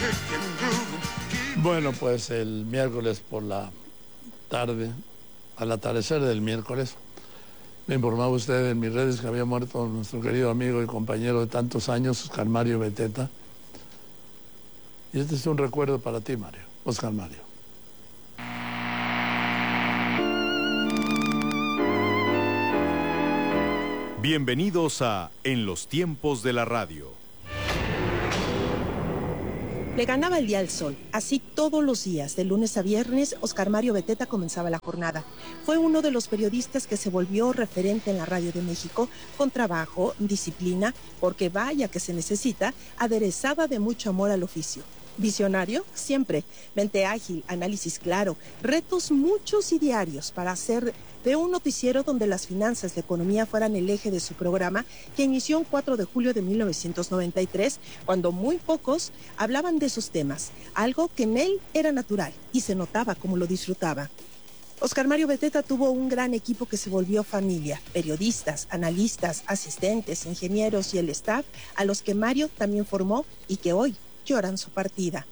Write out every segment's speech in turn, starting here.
Bueno, pues el miércoles por la tarde, al atardecer del miércoles, me informaba usted en mis redes que había muerto nuestro querido amigo y compañero de tantos años, Oscar Mario Beteta. Y este es un recuerdo para ti, Mario. Oscar Mario. Bienvenidos a En los tiempos de la radio. Le ganaba el día al sol. Así todos los días, de lunes a viernes, Oscar Mario Beteta comenzaba la jornada. Fue uno de los periodistas que se volvió referente en la radio de México, con trabajo, disciplina, porque vaya que se necesita, aderezada de mucho amor al oficio. Visionario, siempre. Mente ágil, análisis claro, retos muchos y diarios para hacer de un noticiero donde las finanzas y la economía fueran el eje de su programa, que inició el 4 de julio de 1993, cuando muy pocos hablaban de esos temas, algo que en él era natural y se notaba como lo disfrutaba. Oscar Mario Beteta tuvo un gran equipo que se volvió familia, periodistas, analistas, asistentes, ingenieros y el staff, a los que Mario también formó y que hoy lloran su partida.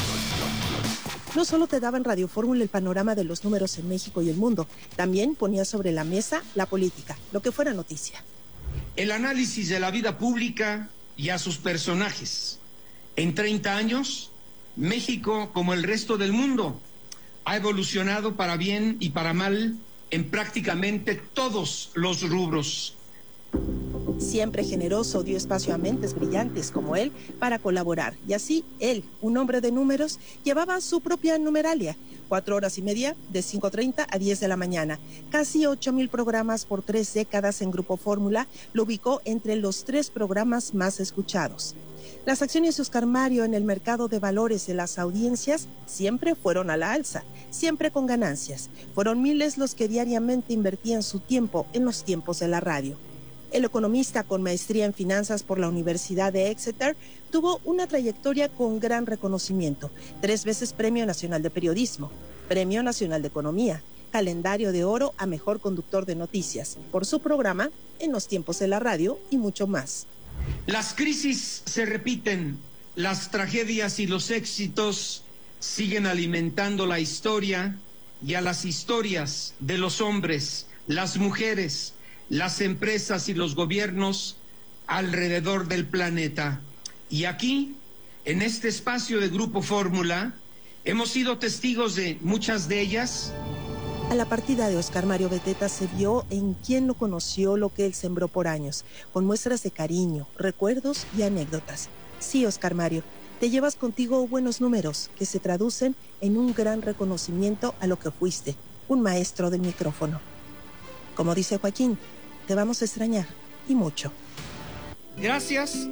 No solo te daba en Radio Fórmula el panorama de los números en México y el mundo, también ponía sobre la mesa la política, lo que fuera noticia. El análisis de la vida pública y a sus personajes. En 30 años, México, como el resto del mundo, ha evolucionado para bien y para mal en prácticamente todos los rubros. Siempre generoso, dio espacio a mentes brillantes como él para colaborar. Y así, él, un hombre de números, llevaba su propia numeralia. 4 horas y media, de 5:30 a 10 de la mañana. Casi 8,000 programas por 3 décadas en Grupo Fórmula, lo ubicó entre los 3 programas más escuchados. Las acciones de Oscar Mario en el mercado de valores de las audiencias siempre fueron a la alza, siempre con ganancias. Fueron miles los que diariamente invertían su tiempo en los tiempos de la radio. El economista con maestría en finanzas por la Universidad de Exeter tuvo una trayectoria con gran reconocimiento. 3 veces Premio Nacional de Periodismo, Premio Nacional de Economía, Calendario de Oro a Mejor Conductor de Noticias, por su programa En los tiempos de la radio y mucho más. Las crisis se repiten, las tragedias y los éxitos siguen alimentando la historia y a las historias de los hombres, las mujeres, las empresas y los gobiernos alrededor del planeta. Y aquí, en este espacio de Grupo Fórmula, hemos sido testigos de muchas de ellas. A la partida de Oscar Mario Beteta se vio en quien lo conoció lo que él sembró por años, con muestras de cariño, recuerdos y anécdotas. Sí, Oscar Mario, te llevas contigo buenos números que se traducen en un gran reconocimiento a lo que fuiste, un maestro del micrófono. Como dice Joaquín, te vamos a extrañar, y mucho. Gracias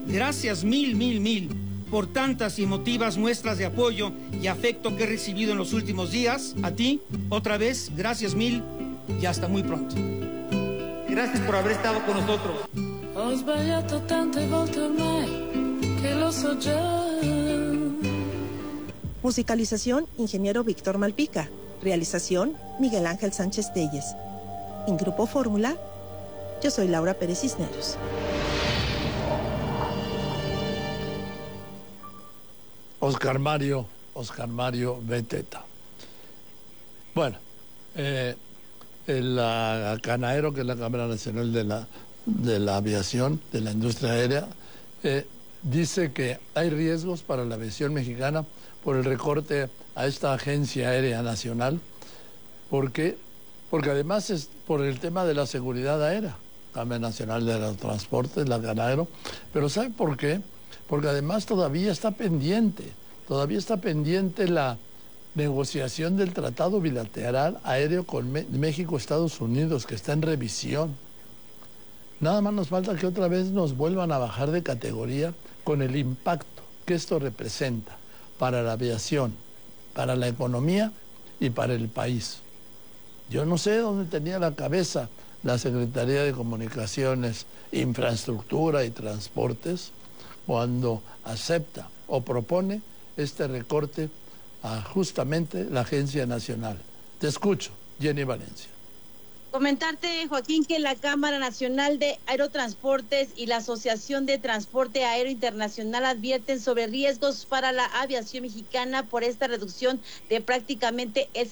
mil por tantas y emotivas muestras de apoyo y afecto que he recibido en los últimos días. A ti, otra vez, gracias mil y hasta muy pronto. Gracias por haber estado con nosotros. Ho sbagliato tante volte ormai che lo so già. Musicalización, ingeniero Víctor Malpica. Realización, Miguel Ángel Sánchez Telles. En Grupo Fórmula, yo soy Laura Pérez Cisneros. Oscar Mario Beteta. Bueno, el CANAERO, que es la Cámara Nacional de la Aviación, de la Industria Aérea, dice que hay riesgos para la aviación mexicana por el recorte a esta Agencia Aérea Nacional. ¿Por qué? Porque además es por el tema de la seguridad aérea, Cámara Nacional de los Transportes, la CANAERO. Pero ¿sabe por qué? Porque además todavía está pendiente la negociación del Tratado Bilateral Aéreo con México, Estados Unidos, que está en revisión. Nada más nos falta que otra vez nos vuelvan a bajar de categoría con el impacto que esto representa para la aviación, para la economía y para el país. Yo no sé dónde tenía la cabeza la Secretaría de Comunicaciones, Infraestructura y Transportes cuando acepta o propone este recorte a justamente la Agencia Nacional. Te escucho, Jenny Valencia. Comentarte, Joaquín, que la Cámara Nacional de Aerotransportes y la Asociación de Transporte Aéreo Internacional advierten sobre riesgos para la aviación mexicana por esta reducción de prácticamente el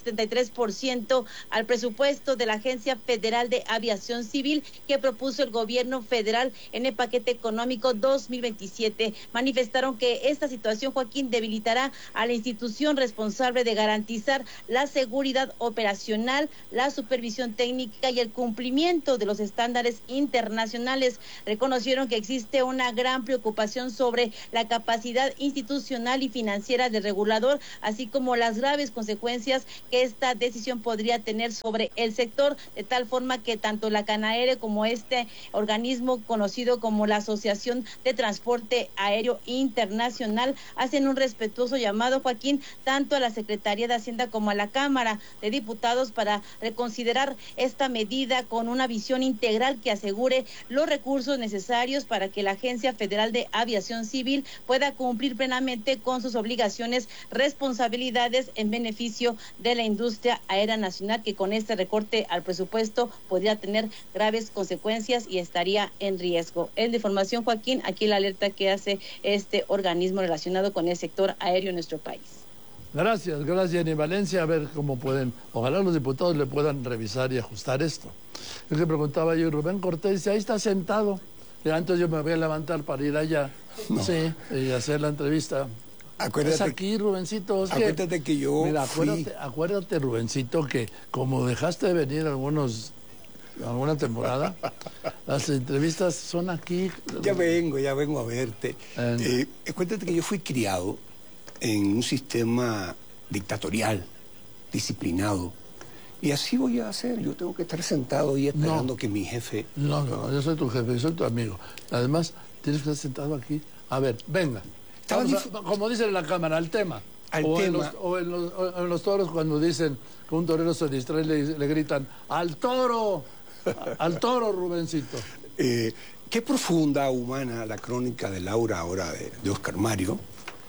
73% al presupuesto de la Agencia Federal de Aviación Civil que propuso el gobierno federal en el paquete económico 2027. Manifestaron que esta situación, Joaquín, debilitará a la institución responsable de garantizar la seguridad operacional, la supervisión técnica y el cumplimiento de los estándares internacionales. Reconocieron que existe una gran preocupación sobre la capacidad institucional y financiera del regulador, así como las graves consecuencias que esta decisión podría tener sobre el sector, de tal forma que tanto la CANAERE como este organismo conocido como la Asociación de Transporte Aéreo Internacional hacen un respetuoso llamado, Joaquín, tanto a la Secretaría de Hacienda como a la Cámara de Diputados para reconsiderar esta medida con una visión integral que asegure los recursos necesarios para que la Agencia Federal de Aviación Civil pueda cumplir plenamente con sus obligaciones, responsabilidades en beneficio de la industria aérea nacional, que con este recorte al presupuesto podría tener graves consecuencias y estaría en riesgo. Es la información, Joaquín, aquí la alerta que hace este organismo relacionado con el sector aéreo en nuestro país. Gracias, Jenny Valencia. A ver cómo pueden, ojalá los diputados le puedan revisar y ajustar esto. Es que preguntaba yo, Rubén Cortés, dice, ahí está sentado. Y entonces yo me voy a levantar para ir allá, no. Sí, y hacer la entrevista. Acuérdate, es aquí, Rubencito. Es acuérdate que yo mira, acuérdate, Rubencito, que como dejaste de venir alguna temporada, las entrevistas son aquí. Ya vengo a verte. Acuérdate que yo fui criado en un sistema dictatorial, disciplinado. Y así voy a hacer. Yo tengo que estar sentado y esperando que mi jefe... No, yo soy tu jefe, yo soy tu amigo. Además, tienes que estar sentado aquí. A ver, venga. Como dice en la cámara, al tema. En los toros, cuando dicen que un torero se distrae, le gritan, ¡al toro! ¡Al toro, Rubencito! Qué profunda, humana la crónica de Laura ahora de Oscar Mario.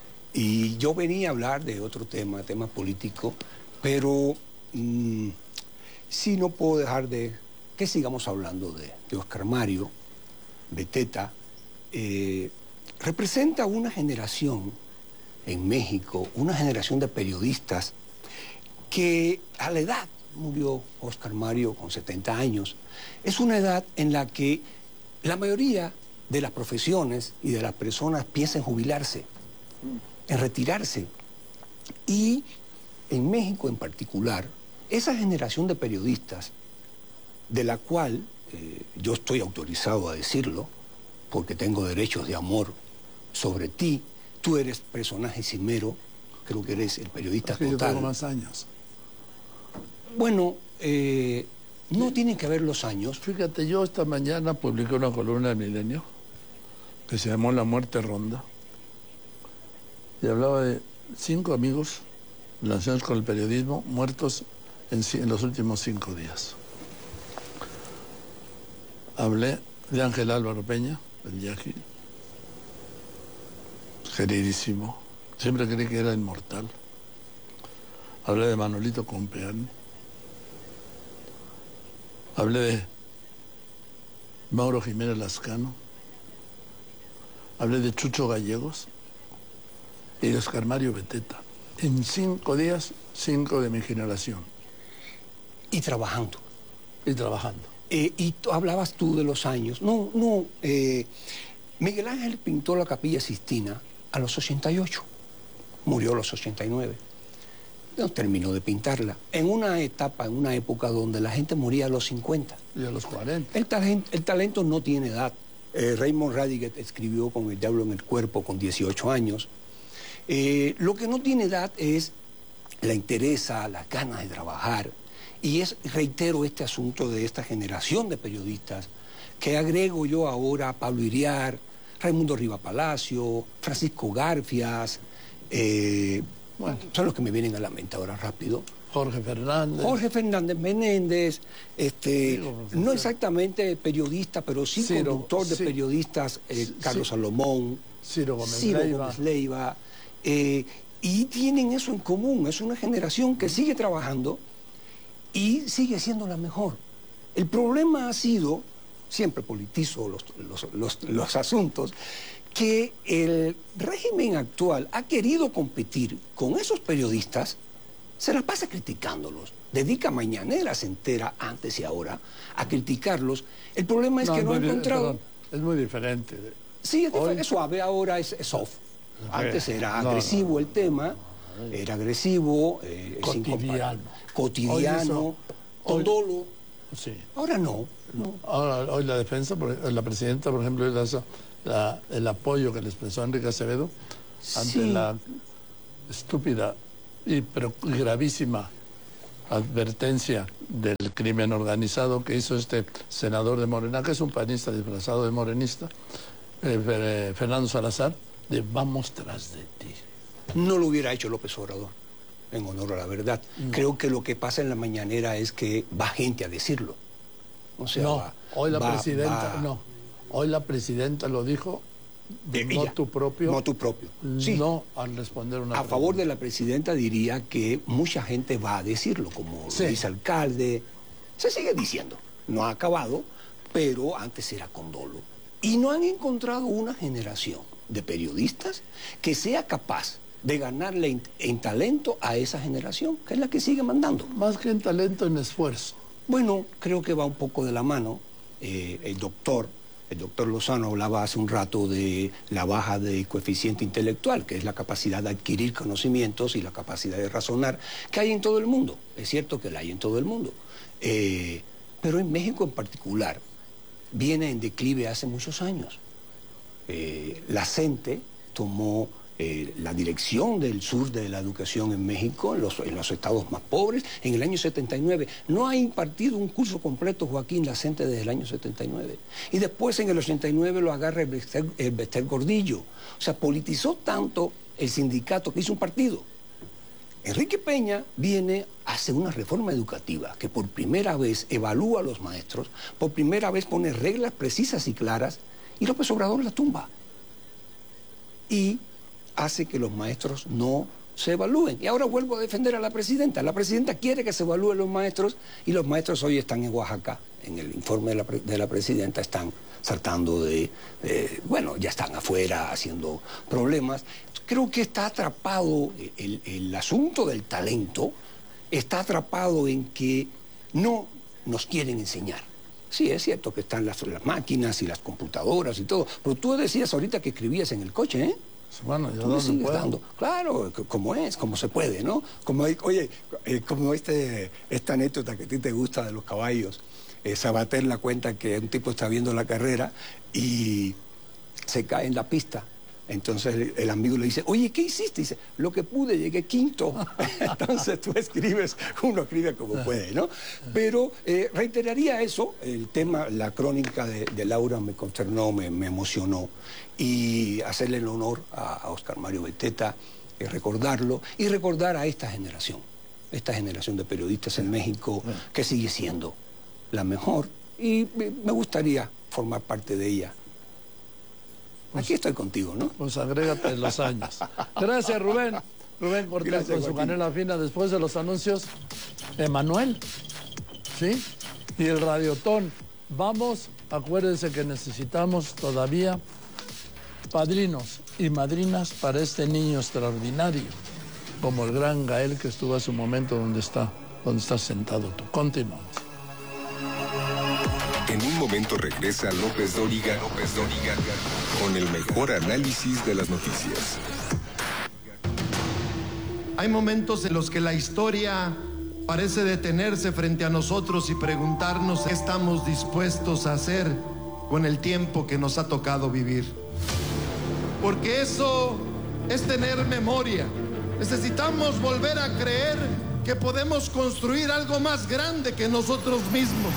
Y yo venía a hablar de otro tema político, pero sí no puedo dejar de que sigamos hablando de Oscar Mario, Beteta. Representa una generación en México, una generación de periodistas que a la edad murió Oscar Mario con 70 años. Es una edad en la que la mayoría de las profesiones y de las personas piensan jubilarse, en retirarse. Y en México en particular, esa generación de periodistas, de la cual yo estoy autorizado a decirlo, porque tengo derechos de amor sobre ti, tú eres personaje cimero, creo que eres el periodista total. Yo tengo más años. Bueno, no tienen que ver los años. Fíjate, yo esta mañana publiqué una columna del Milenio que se llamó La Muerte Ronda. Y hablaba de 5 amigos relacionados con el periodismo muertos en los últimos 5 días. Hablé de Ángel Álvaro Peña, el Yaqui, queridísimo. Siempre creí que era inmortal. Hablé de Manolito Compeán. Hablé de Mauro Jiménez Lascano. Hablé de Chucho Gallegos y de Oscar Mario Beteta. En 5 días, 5 de mi generación. Y trabajando. Y trabajando. Y hablabas tú de los años. Miguel Ángel pintó la Capilla Sixtina a los 88. Murió a los 89. No terminó de pintarla. En una época donde la gente moría a los 50. Y a los 40. El talento no tiene edad. Raymond Radiguet escribió Con el diablo en el cuerpo con 18 años. Lo que no tiene edad es la entereza, las ganas de trabajar. Y reitero este asunto de esta generación de periodistas, que agrego yo ahora a Pablo Iriar, Raimundo Riva Palacio, Francisco Garfias, son los que me vienen a la mente ahora rápido. Jorge Fernández Menéndez, no exactamente periodista, pero sí conductor de periodistas, Carlos Salomón, Ciro Gómez Leiva. Y tienen eso en común, es una generación que sigue trabajando y sigue siendo la mejor. El problema ha sido, siempre politizo los asuntos, que el régimen actual ha querido competir con esos periodistas, se la pasa criticándolos, dedica mañaneras enteras, antes y ahora, a criticarlos. El problema es que no ha encontrado... Perdón, es muy diferente. Sí, es suave, ahora es soft. Antes era agresivo el tema, era agresivo, cotidiano, con dolo. Sí. Ahora no. Ahora, hoy la defensa, la presidenta, por ejemplo, el apoyo que le expresó Enrique Acevedo ante la estúpida pero gravísima advertencia del crimen organizado que hizo este senador de Morena, que es un panista disfrazado de morenista, Fernando Salazar, de vamos tras de ti. No lo hubiera hecho López Obrador, en honor a la verdad. No. Creo que lo que pasa en la mañanera es que va gente a decirlo. O sea, hoy la presidenta lo dijo de motu propio. Sí. No al responder una pregunta. A favor de la presidenta diría que mucha gente va a decirlo, como lo dice alcalde. Se sigue diciendo. No ha acabado, pero antes era con dolo. Y no han encontrado una generación de periodistas que sea capaz de ganarle en talento a esa generación, que es la que sigue mandando. Más que en talento, en esfuerzo. Bueno, creo que va un poco de la mano. El doctor Lozano hablaba hace un rato de la baja de coeficiente intelectual, que es la capacidad de adquirir conocimientos y la capacidad de razonar, que hay en todo el mundo. Es cierto que la hay en todo el mundo. Pero en México en particular viene en declive hace muchos años. La CENTE tomó la dirección del sur de la educación en México, en los estados más pobres, en el año 79. No ha impartido un curso completo Joaquín Lacente desde el año 79. Y después en el 89 lo agarra el Bester Gordillo. O sea, politizó tanto el sindicato que hizo un partido. Enrique Peña hace una reforma educativa que por primera vez evalúa a los maestros, por primera vez pone reglas precisas y claras, y López Obrador la tumba. Y hace que los maestros no se evalúen. Y ahora vuelvo a defender a la presidenta. La presidenta quiere que se evalúen los maestros y los maestros hoy están en Oaxaca. En el informe de la presidenta están saltando ya están afuera haciendo problemas. Creo que está atrapado el asunto del talento, está atrapado en que no nos quieren enseñar. Sí, es cierto que están las máquinas y las computadoras y todo, pero tú decías ahorita que escribías en el coche, ¿eh? Bueno, yo no sigues dando. Claro, como se puede, ¿no? Como esta anécdota que a ti te gusta de los caballos. Sabater la cuenta que un tipo está viendo la carrera y se cae en la pista. Entonces el amigo le dice, oye, ¿qué hiciste? Dice, lo que pude, llegué quinto. Entonces tú uno escribe como puede, ¿no? Pero reiteraría eso, el tema, la crónica de Laura me consternó, me emocionó. Y hacerle el honor a Óscar Mario Beteta, recordarlo y recordar a esta generación de periodistas en México que sigue siendo la mejor y me gustaría formar parte de ella. Aquí estoy contigo, ¿no? Pues agrégate los años. Gracias, Rubén. Rubén Cortés. Gracias, con su canela fina. Después de los anuncios, Emanuel, ¿sí? Y el Radiotón. Vamos, acuérdense que necesitamos todavía padrinos y madrinas para este niño extraordinario, como el gran Gael que estuvo a su momento donde estás sentado tú. Continuamos. En un momento regresa López Dóriga con el mejor análisis de las noticias. Hay momentos en los que la historia parece detenerse frente a nosotros y preguntarnos qué estamos dispuestos a hacer con el tiempo que nos ha tocado vivir. Porque eso es tener memoria. Necesitamos volver a creer que podemos construir algo más grande que nosotros mismos.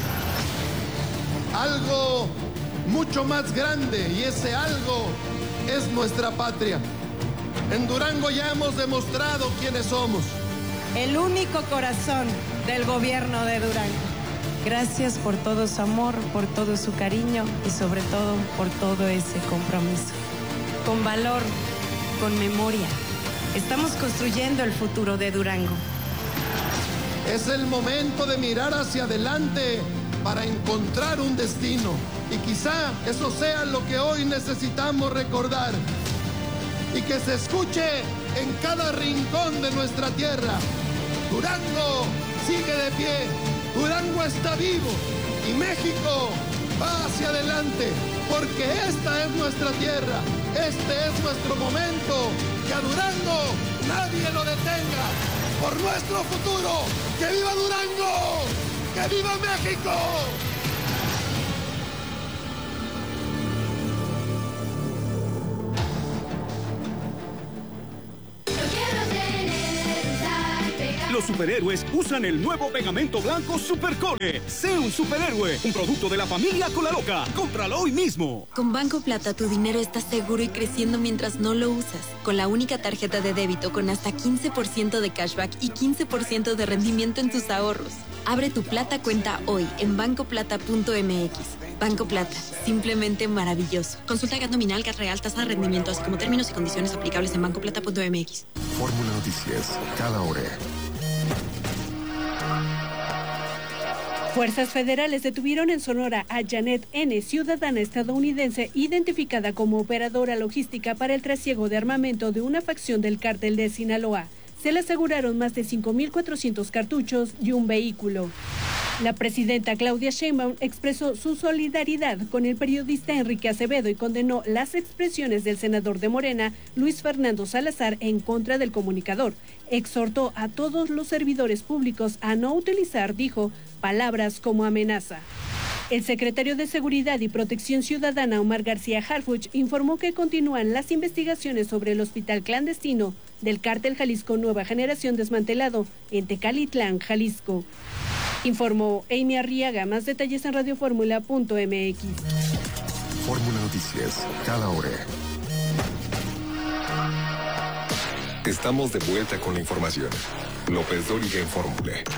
Algo mucho más grande, y ese algo es nuestra patria. En Durango ya hemos demostrado quiénes somos. El único corazón del gobierno de Durango. Gracias por todo su amor, por todo su cariño y sobre todo por todo ese compromiso. Con valor, con memoria, estamos construyendo el futuro de Durango. Es el momento de mirar hacia adelante para encontrar un destino. Y quizá eso sea lo que hoy necesitamos recordar. Y que se escuche en cada rincón de nuestra tierra. Durango sigue de pie, Durango está vivo y México va hacia adelante, porque esta es nuestra tierra, este es nuestro momento, que a Durango nadie lo detenga, por nuestro futuro. ¡Que viva Durango! ¡Que viva México! Los superhéroes usan el nuevo pegamento blanco Supercole. Sé un superhéroe, un producto de la familia Colaloca. Cómpralo hoy mismo. Con Banco Plata tu dinero está seguro y creciendo mientras no lo usas. Con la única tarjeta de débito con hasta 15% de cashback y 15% de rendimiento en tus ahorros. Abre tu Plata cuenta hoy en bancoplata.mx. Banco Plata, simplemente maravilloso. Consulta GAT nominal, GAT real, tasa de rendimiento, así como términos y condiciones aplicables en bancoplata.mx. Fórmula Noticias, cada hora. Fuerzas federales detuvieron en Sonora a Janet N., ciudadana estadounidense identificada como operadora logística para el trasiego de armamento de una facción del cártel de Sinaloa. Se le aseguraron más de 5.400 cartuchos y un vehículo. La presidenta Claudia Sheinbaum expresó su solidaridad con el periodista Enrique Acevedo y condenó las expresiones del senador de Morena, Luis Fernando Salazar, en contra del comunicador. Exhortó a todos los servidores públicos a no utilizar, dijo, palabras como amenaza. El secretario de Seguridad y Protección Ciudadana, Omar García Harfuch, informó que continúan las investigaciones sobre el hospital clandestino del cártel Jalisco Nueva Generación desmantelado en Tecalitlán, Jalisco. Informó Amy Arriaga. Más detalles en radioformula.mx. Fórmula Noticias, cada hora. Estamos de vuelta con la información. López Dóriga en Fórmula.